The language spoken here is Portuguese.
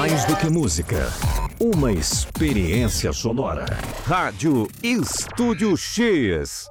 Mais do que música, uma experiência sonora. Rádio Estúdio X.